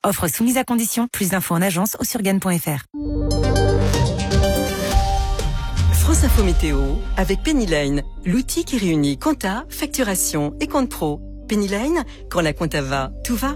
Offre soumise à condition. Plus d'infos en agence ou sur gagne.fr. France Info Météo avec Pennyline, l'outil qui réunit compta, facturation et compte pro. Pennyline, quand la compta va, tout va.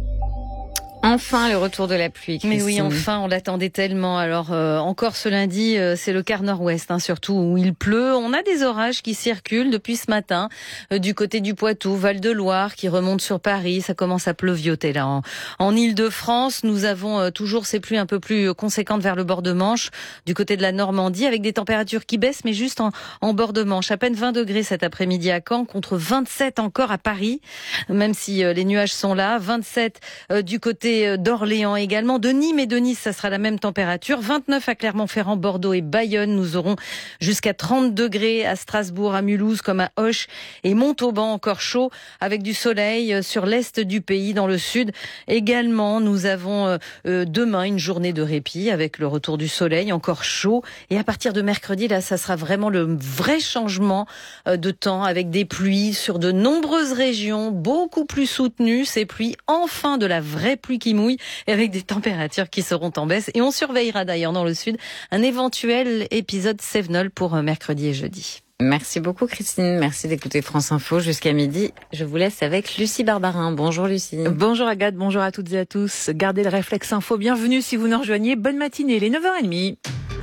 Enfin, le retour de la pluie, Christine. Mais oui, enfin, on l'attendait tellement. Alors, encore ce lundi, c'est le quart nord-ouest, surtout où il pleut. On a des orages qui circulent depuis ce matin du côté du Poitou, Val-de-Loire, qui remonte sur Paris. Ça commence à pleuvioter là. En Île-de-France, nous avons toujours ces pluies un peu plus conséquentes vers le bord de Manche, du côté de la Normandie, avec des températures qui baissent, mais juste en bord de Manche. À peine 20 degrés cet après-midi à Caen, contre 27 encore à Paris, même si les nuages sont là. 27 du côté d'Orléans également, de Nîmes et de Nice, ça sera la même température. 29 à Clermont-Ferrand, Bordeaux et Bayonne. Nous aurons jusqu'à 30 degrés à Strasbourg, à Mulhouse, comme à Auch et Montauban, encore chaud, avec du soleil sur l'est du pays, dans le sud. Également, nous avons demain une journée de répit avec le retour du soleil, encore chaud. Et à partir de mercredi, là, ça sera vraiment le vrai changement de temps, avec des pluies sur de nombreuses régions, beaucoup plus soutenues. Ces pluies, enfin de la vraie pluie qui mouille, et avec des températures qui seront en baisse. Et on surveillera d'ailleurs dans le sud un éventuel épisode Cévenol pour mercredi et jeudi. Merci beaucoup Christine, merci d'écouter France Info jusqu'à midi. Je vous laisse avec Lucie Barbarin. Bonjour Lucie. Bonjour Agathe, bonjour à toutes et à tous. Gardez le réflexe info, bienvenue si vous nous rejoignez. Bonne matinée, il est 9h30.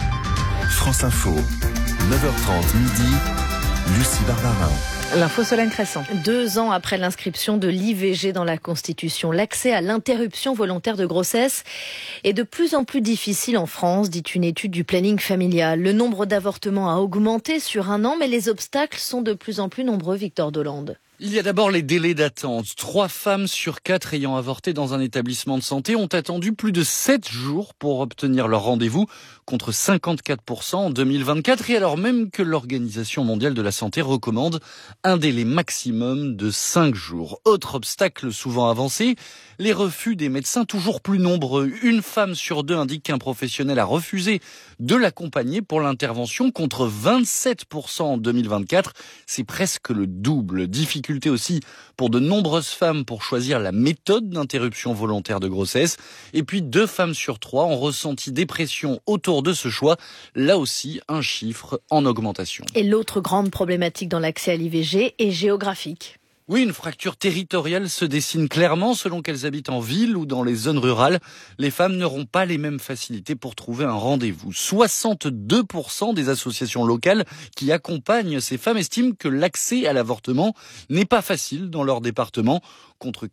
France Info, 9h30 midi, Lucie Barbarin. L'info Solène Crescent. 2 ans après l'inscription de l'IVG dans la Constitution, l'accès à l'interruption volontaire de grossesse est de plus en plus difficile en France, dit une étude du planning familial. Le nombre d'avortements a augmenté sur 1 an, mais les obstacles sont de plus en plus nombreux, Victor Dolande. Il y a d'abord les délais d'attente. 3 femmes sur 4 ayant avorté dans un établissement de santé ont attendu plus de 7 jours pour obtenir leur rendez-vous, contre 54% en 2024, et alors même que l'Organisation mondiale de la santé recommande un délai maximum de 5 jours. Autre obstacle souvent avancé, les refus des médecins toujours plus nombreux. 1 femme sur 2 indique qu'un professionnel a refusé de l'accompagner pour l'intervention, contre 27% en 2024. C'est presque le double. Difficulté aussi pour de nombreuses femmes pour choisir la méthode d'interruption volontaire de grossesse. Et puis 2 femmes sur 3 ont ressenti des pressions autour de ce choix. Là aussi, un chiffre en augmentation. Et l'autre grande problématique dans l'accès à l'IVG est géographique. Oui, une fracture territoriale se dessine clairement selon qu'elles habitent en ville ou dans les zones rurales. Les femmes n'auront pas les mêmes facilités pour trouver un rendez-vous. 62% des associations locales qui accompagnent ces femmes estiment que l'accès à l'avortement n'est pas facile dans leur département, contre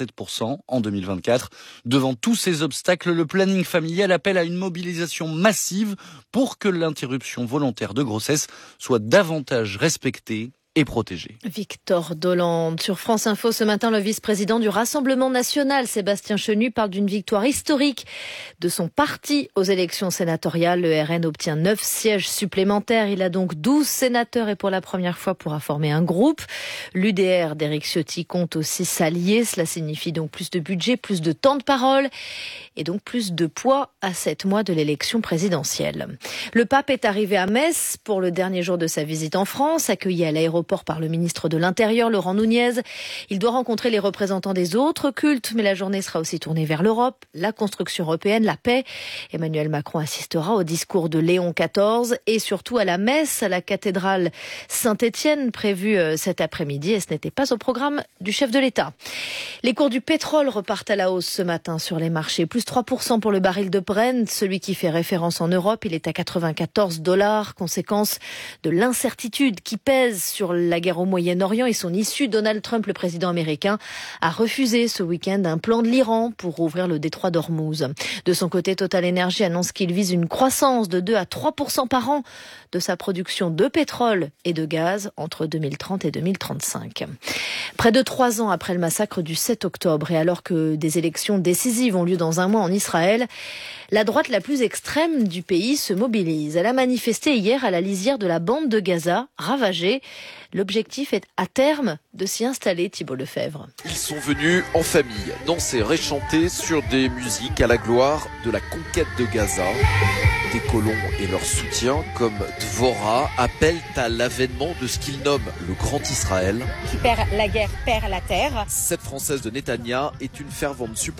47% en 2024. Devant tous ces obstacles, le planning familial appelle à une mobilisation massive pour que l'interruption volontaire de grossesse soit davantage respectée et protégé. Victor Dolande. Sur France Info ce matin, le vice-président du Rassemblement national, Sébastien Chenu, parle d'une victoire historique de son parti aux élections sénatoriales. Le RN obtient 9 sièges supplémentaires. Il a donc 12 sénateurs et pour la première fois pourra former un groupe. L'UDR d'Éric Ciotti compte aussi s'allier. Cela signifie donc plus de budget, plus de temps de parole et donc plus de poids à 7 mois de l'élection présidentielle. Le pape est arrivé à Metz pour le dernier jour de sa visite en France, accueilli à l'aéroport par le ministre de l'Intérieur, Laurent Nunez. Il doit rencontrer les représentants des autres cultes, mais la journée sera aussi tournée vers l'Europe, la construction européenne, la paix. Emmanuel Macron assistera au discours de Léon XIV et surtout à la messe à la cathédrale Saint-Étienne prévue cet après-midi. Et ce n'était pas au programme du chef de l'État. Les cours du pétrole repartent à la hausse ce matin sur les marchés. Plus 3% pour le baril de Brent, celui qui fait référence en Europe. Il est à $94, conséquence de l'incertitude qui pèse sur la guerre au Moyen-Orient et son issue. Donald Trump, le président américain, a refusé ce week-end un plan de l'Iran pour rouvrir le détroit d'Ormuz. De son côté, Total Energy annonce qu'il vise une croissance de 2 à 3% par an de sa production de pétrole et de gaz entre 2030 et 2035. Près de 3 ans après le massacre du 7 octobre et alors que des élections décisives ont lieu dans un mois en Israël, la droite la plus extrême du pays se mobilise. Elle a manifesté hier à la lisière de la bande de Gaza, ravagée. L'objectif est à terme de s'y installer, Thibault Lefebvre. Ils sont venus en famille, danser, réchanter sur des musiques à la gloire de la conquête de Gaza. Des colons et leur soutien, comme Dvorah, appellent à l'avènement de ce qu'ils nomment le Grand Israël. Qui perd la guerre, perd la terre. Cette Française de Netanya est une fervente supportrice